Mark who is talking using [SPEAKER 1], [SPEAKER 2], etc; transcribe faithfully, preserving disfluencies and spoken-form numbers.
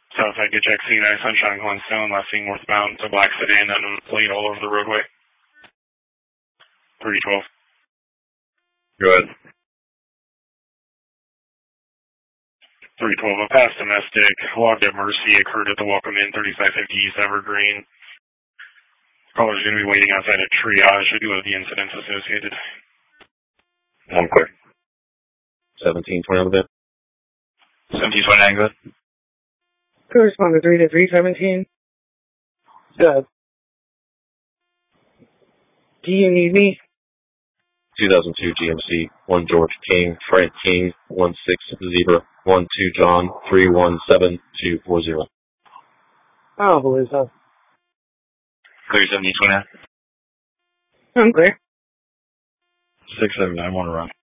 [SPEAKER 1] Southside Good Jack C nine, Sunshine Glenstone, last seen northbound to black sedan and plate all over the roadway. three twelve.
[SPEAKER 2] Go ahead.
[SPEAKER 1] three twelve, a past domestic, logged at Mercy, occurred at the Welcome Inn, thirty-five fifty East Evergreen. Caller's going to be waiting outside at triage to do with the incidents associated.
[SPEAKER 2] I'm clear. seventeen twenty on the bit.
[SPEAKER 3] seventeen twenty-nine, good.
[SPEAKER 4] Correspondent three to three seventeen. Good. Do you need me?
[SPEAKER 2] two thousand two G M C, one George King, Frank King, one six Zebra, one two John, three one seven two four zero.
[SPEAKER 4] I don't believe so.
[SPEAKER 3] Clear seventeen twenty-nine.
[SPEAKER 4] I'm clear.
[SPEAKER 2] six seven nine, one to run.